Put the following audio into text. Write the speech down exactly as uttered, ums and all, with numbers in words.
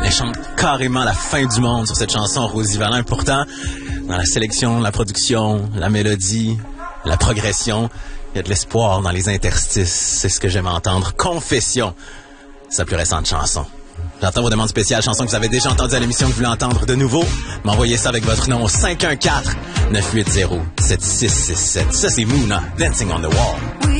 Elle chante carrément la fin du monde sur cette chanson, Rosie Vallin. Pourtant, dans la sélection, la production, la mélodie, la progression, il y a de l'espoir dans les interstices. C'est ce que j'aime entendre. Confession, sa plus récente chanson. J'entends vos demandes spéciales, chansons que vous avez déjà entendues à l'émission, que vous voulez entendre de nouveau. M'envoyez ça avec votre nom au cinq un quatre, neuf huit zéro, sept six six sept. Ça, c'est Moona, Dancing on the Wall.